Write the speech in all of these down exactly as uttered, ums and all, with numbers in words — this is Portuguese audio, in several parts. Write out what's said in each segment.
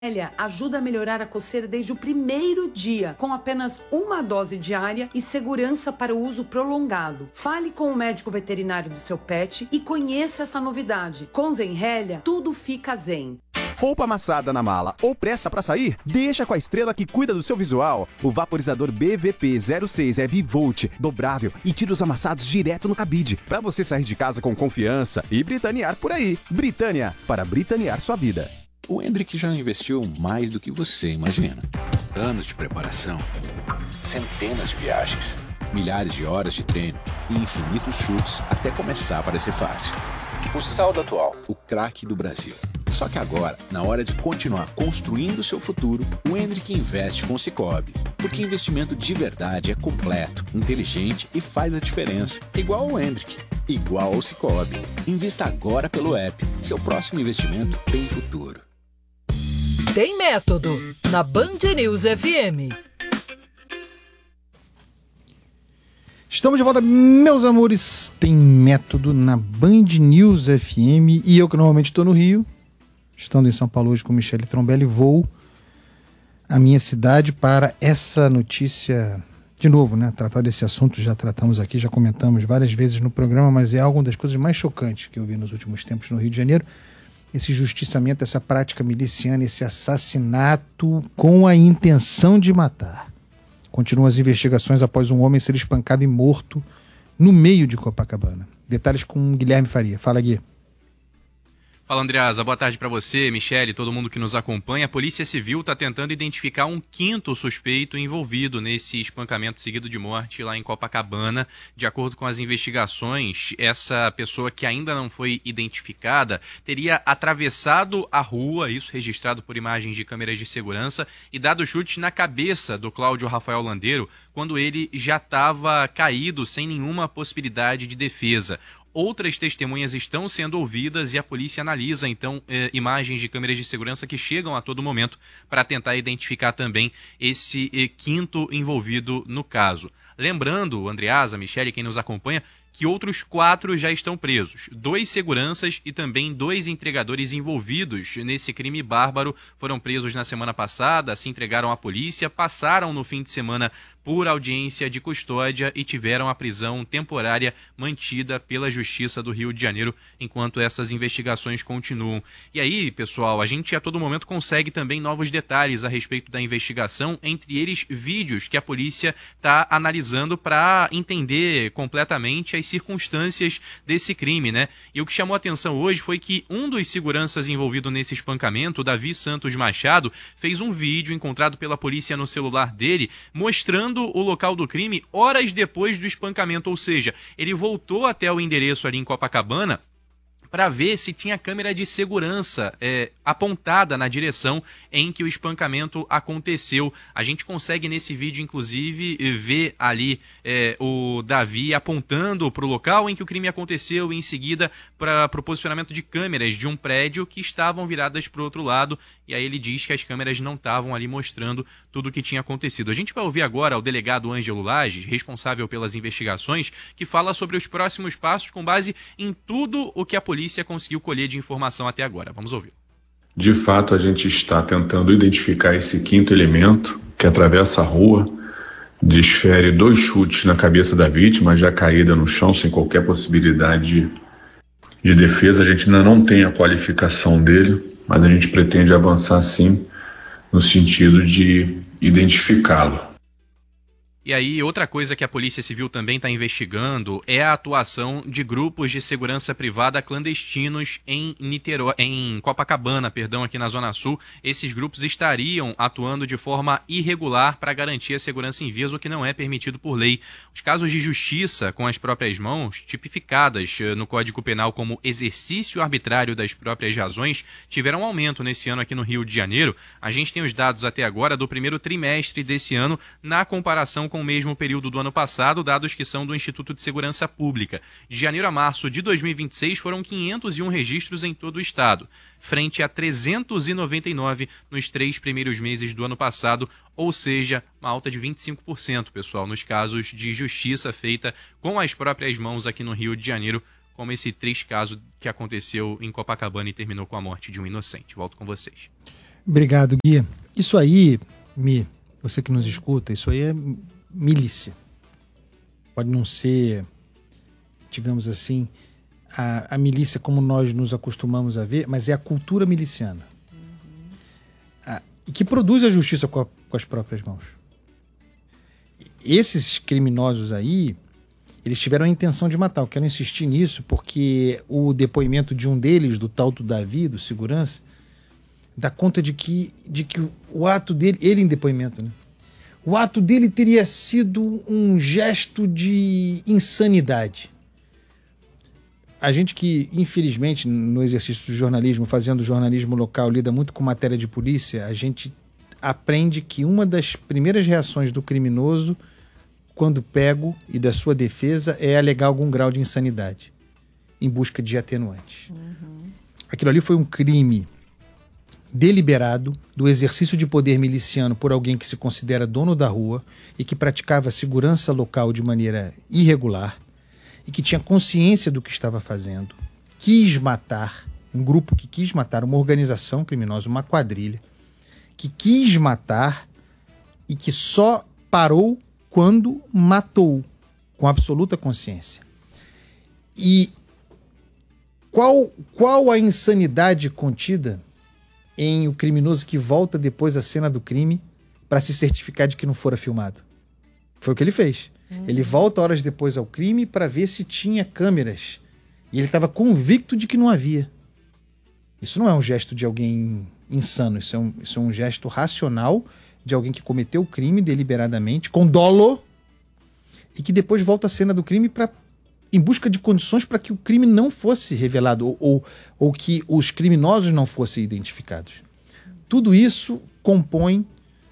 ajuda a melhorar a coceira desde o primeiro dia, com apenas uma dose diária e segurança para o uso prolongado. Fale com o médico veterinário do seu pet e conheça essa novidade. Com Zenrelia, tudo fica zen. Roupa amassada na mala ou pressa pra sair? Deixa com a estrela que cuida do seu visual. O vaporizador B V P zero seis é bivolt, dobrável e tira os amassados direto no cabide, pra você sair de casa com confiança e britanear por aí. Britânia, para britanear sua vida. O Hendrick já investiu mais do que você imagina. Anos de preparação, centenas de viagens, milhares de horas de treino e infinitos chutes até começar a parecer fácil. O saldo atual, o craque do Brasil. Só que agora, na hora de continuar construindo o seu futuro, o Hendrick investe com o Sicoob. Porque investimento de verdade é completo, inteligente e faz a diferença. Igual ao Hendrick, igual ao Sicoob. Invista agora pelo app. Seu próximo investimento tem futuro. Tem método na Band News F M. Estamos de volta, meus amores. Tem método na Band News F M. E eu, que normalmente estou no Rio, estando em São Paulo hoje com Michele Trombelli, vou à minha cidade para essa notícia. De novo, né? Tratar desse assunto, já tratamos aqui, já comentamos várias vezes no programa, mas é uma das coisas mais chocantes que eu vi nos últimos tempos no Rio de Janeiro. Esse justiçamento, essa prática miliciana, esse assassinato com a intenção de matar. Continuam as investigações após um homem ser espancado e morto no meio de Copacabana. Detalhes com Guilherme Faria. Fala, Gui. Fala, Andreasa. Boa tarde para você, Michele, todo mundo que nos acompanha. A Polícia Civil está tentando identificar um quinto suspeito envolvido nesse espancamento seguido de morte lá em Copacabana. De acordo com as investigações, essa pessoa que ainda não foi identificada teria atravessado a rua, isso registrado por imagens de câmeras de segurança, e dado chute na cabeça do Cláudio Rafael Landeiro, quando ele já estava caído sem nenhuma possibilidade de defesa. Outras testemunhas estão sendo ouvidas e a polícia analisa, então, eh, imagens de câmeras de segurança que chegam a todo momento para tentar identificar também esse eh, quinto envolvido no caso. Lembrando, Andreasa, Michele, quem nos acompanha, que outros quatro já estão presos. Dois seguranças e também dois entregadores envolvidos nesse crime bárbaro foram presos na semana passada, se entregaram à polícia, passaram no fim de semana por audiência de custódia e tiveram a prisão temporária mantida pela Justiça do Rio de Janeiro enquanto essas investigações continuam. E aí, pessoal, a gente a todo momento consegue também novos detalhes a respeito da investigação, entre eles vídeos que a polícia está analisando para entender completamente as circunstâncias desse crime, né? E o que chamou a atenção hoje foi que um dos seguranças envolvido nesse espancamento, Davi Santos Machado, fez um vídeo encontrado pela polícia no celular dele, mostrando o local do crime horas depois do espancamento, ou seja, ele voltou até o endereço ali em Copacabana para ver se tinha câmera de segurança é, apontada na direção em que o espancamento aconteceu. A gente consegue nesse vídeo, inclusive, ver ali é, o Davi apontando para o local em que o crime aconteceu e em seguida para o posicionamento de câmeras de um prédio que estavam viradas para o outro lado. E aí ele diz que as câmeras não estavam ali mostrando tudo o que tinha acontecido. A gente vai ouvir agora o delegado Ângelo Lages, responsável pelas investigações, que fala sobre os próximos passos com base em tudo o que a polícia polícia conseguiu colher de informação até agora. Vamos ouvir. De fato, a gente está tentando identificar esse quinto elemento que atravessa a rua, desfere dois chutes na cabeça da vítima, já caída no chão, sem qualquer possibilidade de, de defesa. A gente ainda não tem a qualificação dele, mas a gente pretende avançar sim no sentido de identificá-lo. E aí, outra coisa que a Polícia Civil também está investigando é a atuação de grupos de segurança privada clandestinos em Niterói, em Copacabana, perdão, aqui na Zona Sul. Esses grupos estariam atuando de forma irregular para garantir a segurança em vias, o que não é permitido por lei. Os casos de justiça com as próprias mãos, tipificadas no Código Penal como exercício arbitrário das próprias razões, tiveram um aumento nesse ano aqui no Rio de Janeiro. A gente tem os dados até agora do primeiro trimestre desse ano na comparação com o mesmo período do ano passado, dados que são do Instituto de Segurança Pública. De janeiro a março de dois mil e vinte e seis foram quinhentos e um registros em todo o estado, frente a trezentos e noventa e nove nos três primeiros meses do ano passado, ou seja, uma alta de vinte e cinco por cento, pessoal, nos casos de justiça feita com as próprias mãos aqui no Rio de Janeiro, como esse triste caso que aconteceu em Copacabana e terminou com a morte de um inocente. Volto com vocês. Obrigado, Gui. Isso aí, Mi, você que nos escuta, isso aí é milícia. Pode não ser, digamos assim, a, a milícia como nós nos acostumamos a ver, mas é a cultura miliciana. Uhum. A, e que produz a justiça com, a, com as próprias mãos. Esses criminosos aí, eles tiveram a intenção de matar. Eu quero insistir nisso porque o depoimento de um deles, do tal do Davi, do segurança, dá conta de que, de que o ato dele, ele em depoimento, né? O ato dele teria sido um gesto de insanidade. A gente que, infelizmente, no exercício do jornalismo, fazendo jornalismo local, lida muito com matéria de polícia, a gente aprende que uma das primeiras reações do criminoso, quando pego, e da sua defesa, é alegar algum grau de insanidade, em busca de atenuantes. Uhum. Aquilo ali foi um crime deliberado do exercício de poder miliciano por alguém que se considera dono da rua e que praticava segurança local de maneira irregular e que tinha consciência do que estava fazendo, quis matar, um grupo que quis matar, uma organização criminosa, uma quadrilha, que quis matar e que só parou quando matou, com absoluta consciência. E qual, qual a insanidade contida em o criminoso que volta depois da cena do crime para se certificar de que não fora filmado? Foi o que ele fez. Uhum. Ele volta horas depois ao crime para ver se tinha câmeras. E ele estava convicto de que não havia. Isso não é um gesto de alguém insano, isso é um, isso é um gesto racional de alguém que cometeu o crime deliberadamente, com dolo, e que depois volta à cena do crime pra, em busca de condições para que o crime não fosse revelado ou, ou, ou que os criminosos não fossem identificados. Tudo isso compõe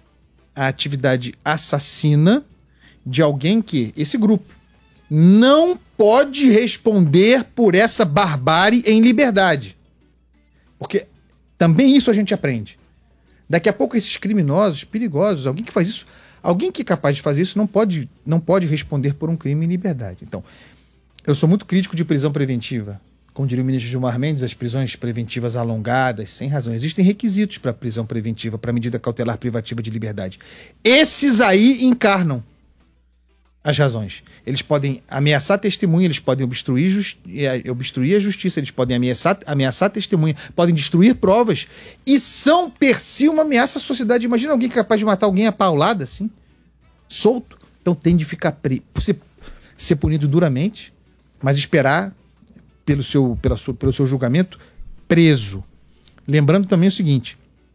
a atividade assassina de alguém que, esse grupo, não pode responder por essa barbárie em liberdade. Porque também isso a gente aprende. Daqui a pouco esses criminosos perigosos, alguém que faz isso, alguém que é capaz de fazer isso não pode, não pode responder por um crime em liberdade. Então, eu sou muito crítico de prisão preventiva. Como diria o ministro Gilmar Mendes, as prisões preventivas alongadas, sem razão. Existem requisitos para prisão preventiva, para medida cautelar privativa de liberdade. Esses aí encarnam as razões. Eles podem ameaçar testemunha, eles podem obstruir, justi- obstruir a justiça, eles podem ameaçar, ameaçar testemunha, podem destruir provas e são, per si, uma ameaça à sociedade. Imagina alguém que é capaz de matar alguém a paulada, assim, solto. Então tem de ficar pre- ser, ser punido duramente, mas esperar pelo seu, pela sua, pelo seu julgamento preso. Lembrando também o seguinte,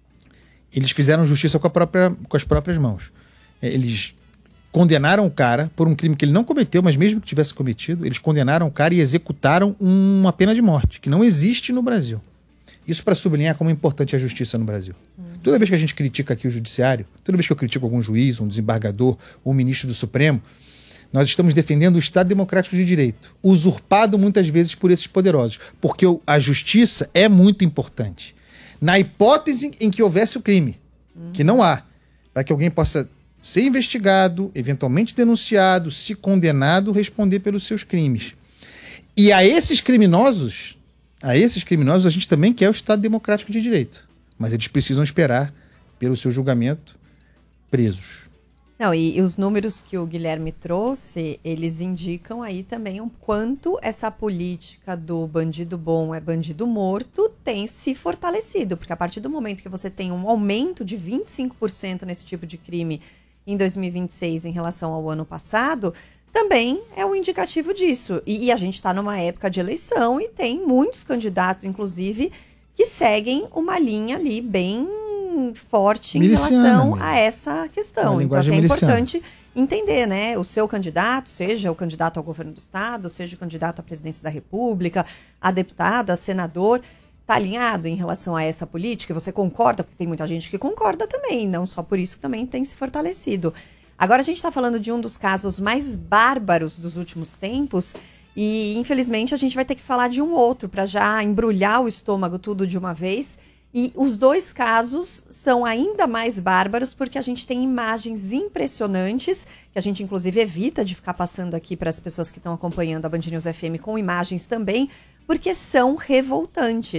eles fizeram justiça com, a própria, com as próprias mãos. Eles condenaram o cara por um crime que ele não cometeu, mas mesmo que tivesse cometido, eles condenaram o cara e executaram uma pena de morte, que não existe no Brasil. Isso para sublinhar como é importante a justiça no Brasil. Uhum. Toda vez que a gente critica aqui o judiciário, toda vez que eu critico algum juiz, um desembargador, um ministro do Supremo, nós estamos defendendo o Estado Democrático de Direito, usurpado muitas vezes por esses poderosos, porque a justiça é muito importante. Na hipótese em que houvesse o crime, uhum. que não há, para que alguém possa ser investigado, eventualmente denunciado, se condenado, responder pelos seus crimes. E a esses criminosos, a esses criminosos a gente também quer o Estado Democrático de Direito, mas eles precisam esperar pelo seu julgamento presos. Não, e, e os números que o Guilherme trouxe, eles indicam aí também o quanto essa política do bandido bom é bandido morto tem se fortalecido, porque a partir do momento que você tem um aumento de vinte e cinco por cento nesse tipo de crime em dois mil e vinte e seis em relação ao ano passado, também é um indicativo disso. E, e a gente está numa época de eleição e tem muitos candidatos, inclusive, que seguem uma linha ali bem forte miliciana, em relação mesmo a essa questão. Então, assim, é importante entender, né? O seu candidato, seja o candidato ao governo do estado, seja o candidato à presidência da República, a deputada, a senador, está alinhado em relação a essa política? Você concorda? Porque tem muita gente que concorda também, não só por isso também tem se fortalecido. Agora a gente está falando de um dos casos mais bárbaros dos últimos tempos e, infelizmente, a gente vai ter que falar de um outro para já embrulhar o estômago tudo de uma vez. E os dois casos são ainda mais bárbaros porque a gente tem imagens impressionantes, que a gente inclusive evita de ficar passando aqui para as pessoas que estão acompanhando a Band News F M com imagens também, porque são revoltantes.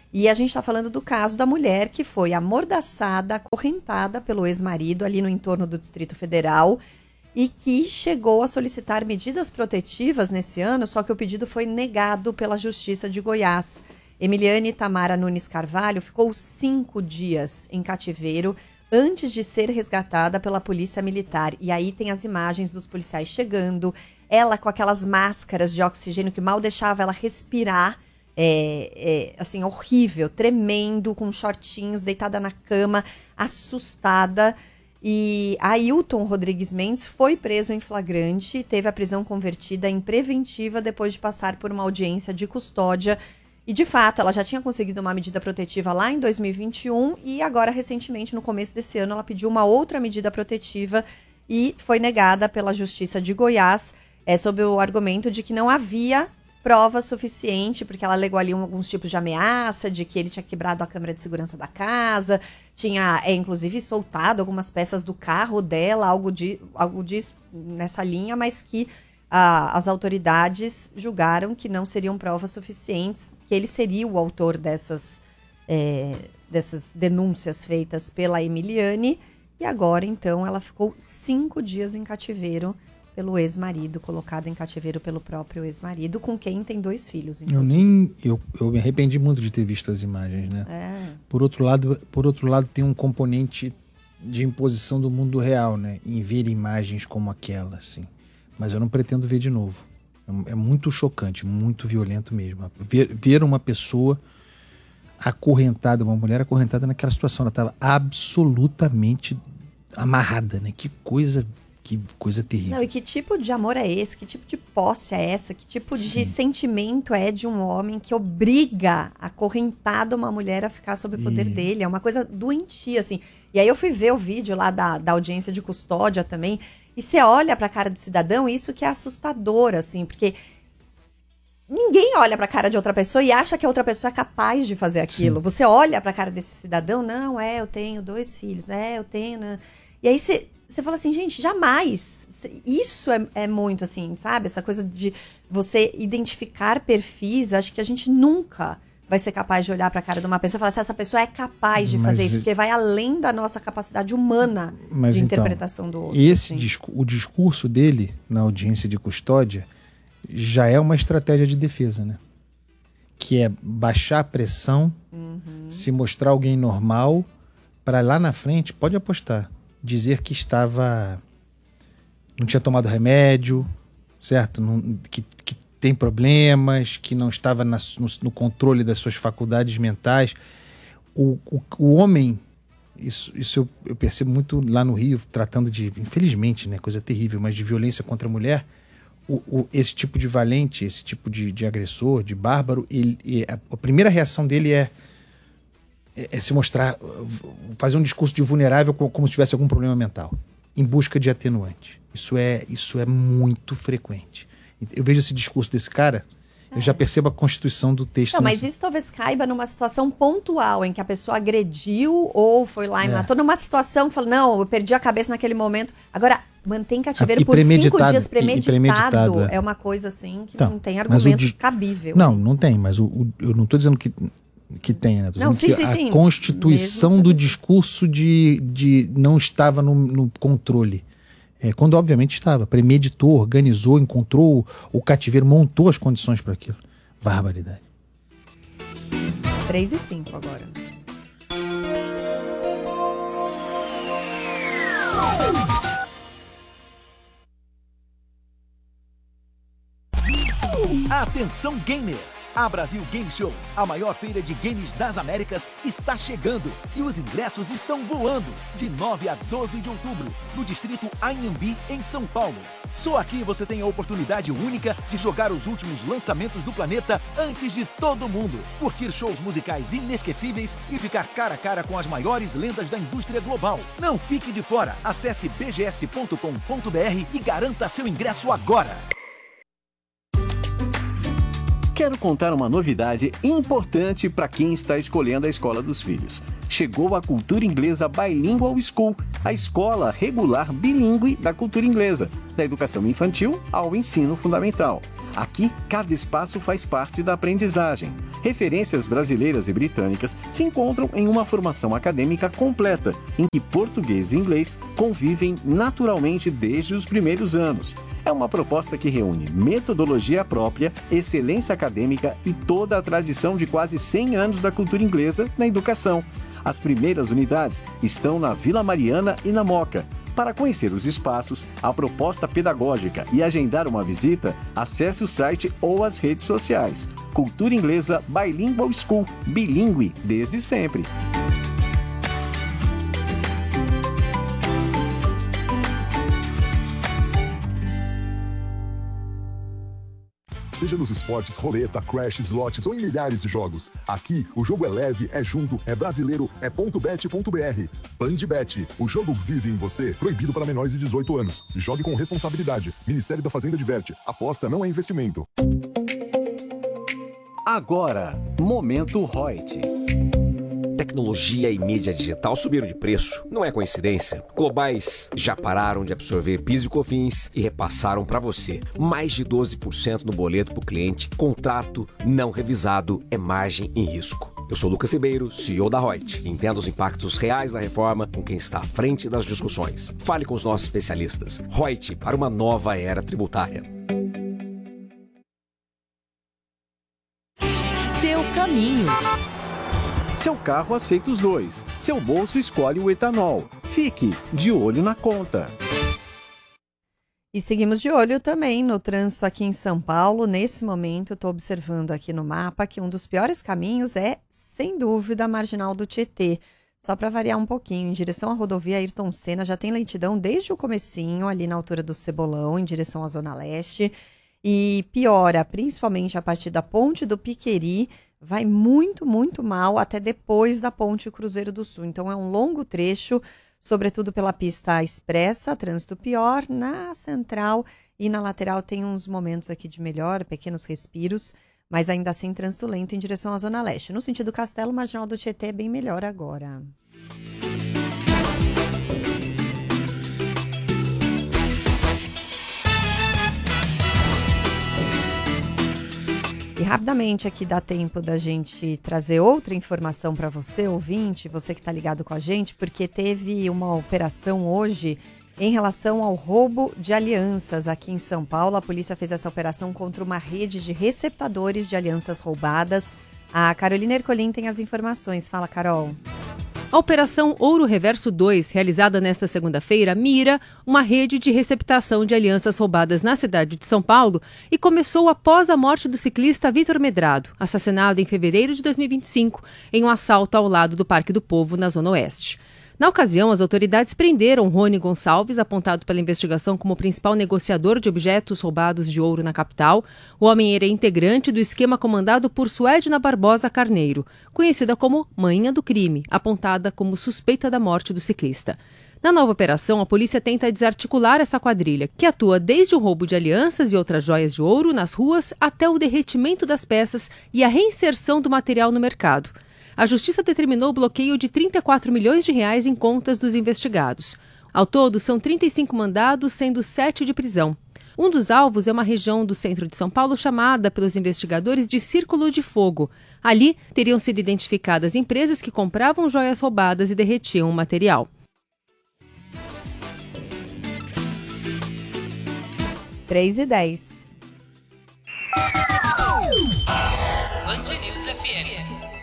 E a gente está falando do caso da mulher que foi amordaçada, acorrentada pelo ex-marido ali no entorno do Distrito Federal e que chegou a solicitar medidas protetivas nesse ano, só que o pedido foi negado pela Justiça de Goiás. Emiliane Tamara Nunes Carvalho ficou cinco dias em cativeiro antes de ser resgatada pela Polícia Militar. E aí tem as imagens dos policiais chegando, ela com aquelas máscaras de oxigênio que mal deixava ela respirar. É, é, assim, horrível, tremendo, com shortinhos, deitada na cama, assustada. E Ailton Rodrigues Mendes foi preso em flagrante, teve a prisão convertida em preventiva depois de passar por uma audiência de custódia. E, de fato, ela já tinha conseguido uma medida protetiva lá em dois mil e vinte e um e agora, recentemente, no começo desse ano, ela pediu uma outra medida protetiva e foi negada pela Justiça de Goiás, é, sob o argumento de que não havia prova suficiente, porque ela alegou ali um, alguns tipos de ameaça, de que ele tinha quebrado a câmera de segurança da casa, tinha, é, inclusive, soltado algumas peças do carro dela, algo, de, algo disso nessa linha, mas que ah, as autoridades julgaram que não seriam provas suficientes, que ele seria o autor dessas, é, dessas denúncias feitas pela Emiliane, e agora, então, ela ficou cinco dias em cativeiro pelo ex-marido, colocado em cativeiro pelo próprio ex-marido, com quem tem dois filhos. Eu nem eu, eu me arrependi muito de ter visto as imagens, né? É. Por outro lado, por outro lado tem um componente de imposição do mundo real, né? Em ver imagens como aquela, assim. Mas eu não pretendo ver de novo. É, é muito chocante, muito violento mesmo. Ver, ver uma pessoa acorrentada, uma mulher acorrentada naquela situação, ela estava absolutamente amarrada, né? Que coisa Que coisa terrível. Não, e que tipo de amor é esse? Que tipo de posse é essa? Que tipo de Sim. sentimento é de um homem que obriga acorrentada uma mulher a ficar sob o poder e... dele? É uma coisa doentia, assim. E aí eu fui ver o vídeo lá da, da audiência de custódia também, e você olha pra cara do cidadão, e isso que é assustador, assim, porque ninguém olha pra cara de outra pessoa e acha que a outra pessoa é capaz de fazer aquilo. Sim. Você olha pra cara desse cidadão, não, é, eu tenho dois filhos, é, eu tenho... Né? E aí você... Você fala assim, gente, jamais. Isso é, é muito assim, sabe? Essa coisa de você identificar perfis, acho que a gente nunca vai ser capaz de olhar para a cara de uma pessoa e falar assim, essa pessoa é capaz de mas, fazer isso, porque vai além da nossa capacidade humana mas, de então, interpretação do outro. Esse assim. discu- o discurso dele na audiência de custódia já é uma estratégia de defesa, né? Que é baixar a pressão, uhum. se mostrar alguém normal, para lá na frente, pode apostar, dizer que estava, não tinha tomado remédio, certo? Não, que, que tem problemas, que não estava na, no, no controle das suas faculdades mentais. O, o, o homem, isso, isso eu, eu percebo muito lá no Rio, tratando de, infelizmente, né, coisa terrível, mas de violência contra a mulher, o, o, esse tipo de valente, esse tipo de, de agressor, de bárbaro, ele, a, a primeira reação dele é é se mostrar, fazer um discurso de vulnerável como se tivesse algum problema mental, em busca de atenuante. Isso é, isso é muito frequente. Eu vejo esse discurso desse cara, é. eu já percebo a constituição do texto. Não, mas isso talvez caiba numa situação pontual, em que a pessoa agrediu ou foi lá e é. matou, numa situação que fala, não, eu perdi a cabeça naquele momento. Agora, mantém cativeiro por cinco dias premeditado, premeditado é. é uma coisa assim que então, não tem argumento di... cabível. Não, não tem, mas o, o, eu não estou dizendo que que tem, né? Não, sim, sim, a sim. constituição Mesmo... do discurso de, de não estava no, no controle. É, quando obviamente estava. Premeditou, organizou, encontrou o cativeiro, montou as condições para aquilo. Barbaridade. três e cinco agora. Atenção gamer! A Brasil Game Show, a maior feira de games das Américas, está chegando e os ingressos estão voando. De nove a doze de outubro, no distrito Anhembi, em São Paulo. Só aqui você tem a oportunidade única de jogar os últimos lançamentos do planeta antes de todo mundo. Curtir shows musicais inesquecíveis e ficar cara a cara com as maiores lendas da indústria global. Não fique de fora. Acesse b g s ponto com ponto b r e garanta seu ingresso agora. quero contar uma novidade importante para quem está escolhendo a escola dos filhos. Chegou a Cultura Inglesa Bilingual School, a escola regular bilíngue da cultura inglesa, da educação infantil ao ensino fundamental. Aqui, cada espaço faz parte da aprendizagem. Referências brasileiras e britânicas se encontram em uma formação acadêmica completa, em que português e inglês convivem naturalmente desde os primeiros anos. É uma proposta que reúne metodologia própria, excelência acadêmica e toda a tradição de quase cem anos da cultura inglesa na educação. As primeiras unidades estão na Vila Mariana e na Moca. Para conhecer os espaços, a proposta pedagógica e agendar uma visita, acesse o site ou as redes sociais. Cultura Inglesa Bilingual School, bilíngue desde sempre. Seja nos esportes, roleta, crash, slots ou em milhares de jogos. Aqui, o jogo é leve, é junto, é brasileiro, é ponto bet ponto b r. Bandbet, o jogo vive em você. Proibido para menores de dezoito anos. Jogue com responsabilidade. Ministério da Fazenda diverte. Aposta não é investimento. Agora, Momento Reut. Tecnologia e mídia digital subiram de preço. Não é coincidência. Globais já pararam de absorver PIS e COFINS e repassaram para você mais de doze por cento no boleto para o cliente. Contrato não revisado é margem em risco. Eu sou Lucas Ribeiro, C E O da Reut. Entenda os impactos reais da reforma com quem está à frente das discussões. Fale com os nossos especialistas. Reut, para uma nova era tributária. Seu caminho. Seu carro aceita os dois. Seu bolso escolhe o etanol. Fique de olho na conta. E seguimos de olho também no trânsito aqui em São Paulo. Nesse momento, eu estou observando aqui no mapa que um dos piores caminhos é, sem dúvida, a Marginal do Tietê. Só para variar um pouquinho, em direção à rodovia Ayrton Senna, já tem lentidão desde o comecinho, ali na altura do Cebolão, em direção à Zona Leste. E piora, principalmente a partir da Ponte do Piqueri, vai muito, muito mal até depois da Ponte Cruzeiro do Sul. Então é um longo trecho, sobretudo pela pista expressa, trânsito pior. Na central e na lateral tem uns momentos aqui de melhor, pequenos respiros, mas ainda assim trânsito lento em direção à Zona Leste. No sentido Castelo, Marginal do Tietê é bem melhor agora. E rapidamente aqui dá tempo da gente trazer outra informação para você, ouvinte, você que está ligado com a gente, porque teve uma operação hoje em relação ao roubo de alianças aqui em São Paulo. A polícia fez essa operação contra uma rede de receptadores de alianças roubadas. A Carolina Ercolim tem as informações. Fala, Carol. A Operação Ouro Reverso dois, realizada nesta segunda-feira, mira uma rede de receptação de alianças roubadas na cidade de São Paulo e começou após a morte do ciclista Vitor Medrado, assassinado em fevereiro de dois mil e vinte e cinco, em um assalto ao lado do Parque do Povo, na Zona Oeste. Na ocasião, as autoridades prenderam Rony Gonçalves, apontado pela investigação como principal negociador de objetos roubados de ouro na capital. O homem era integrante do esquema comandado por Suedna Barbosa Carneiro, conhecida como Manhã do Crime, apontada como suspeita da morte do ciclista. Na nova operação, a polícia tenta desarticular essa quadrilha, que atua desde o roubo de alianças e outras joias de ouro nas ruas até o derretimento das peças e a reinserção do material no mercado. A Justiça determinou o bloqueio de trinta e quatro milhões de reais em contas dos investigados. Ao todo, são trinta e cinco mandados, sendo sete de prisão. Um dos alvos é uma região do centro de São Paulo chamada pelos investigadores de Círculo de Fogo. Ali, teriam sido identificadas empresas que compravam joias roubadas e derretiam o material. três e dez. Band News F M.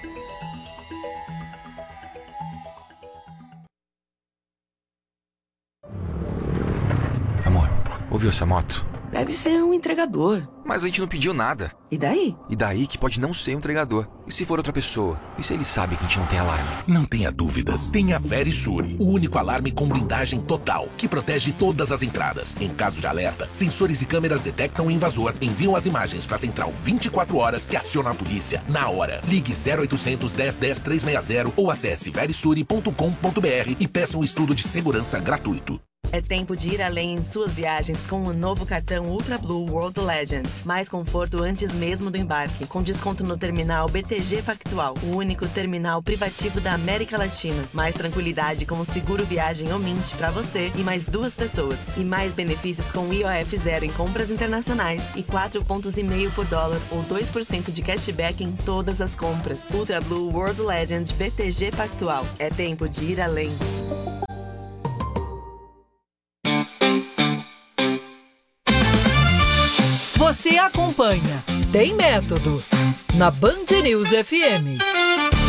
Amor, ouviu essa moto? Deve ser um entregador. Mas a gente não pediu nada. E daí? E daí que pode não ser um entregador. E se for outra pessoa? E se ele sabe que a gente não tem alarme? Não tenha dúvidas. Tenha Verisur, o único alarme com blindagem total, que protege todas as entradas. Em caso de alerta, sensores e câmeras detectam o invasor, enviam as imagens para a central vinte e quatro horas que aciona a polícia na hora. Ligue zero oitocentos, dez, dez, trezentos e sessenta ou acesse verisure ponto com ponto b r e peça um estudo de segurança gratuito. É tempo de ir além em suas viagens com o novo cartão Ultra Blue World Legend. Mais conforto antes mesmo do embarque, com desconto no terminal B T G Pactual, o único terminal privativo da América Latina. Mais tranquilidade com o seguro viagem ou Mint para você e mais duas pessoas. E mais benefícios com I O F zero em compras internacionais e quatro pontos e meio por dólar ou dois por cento de cashback em todas as compras. Ultra Blue World Legend B T G Pactual. É tempo de ir além. Você acompanha Tem Método na Band News F M.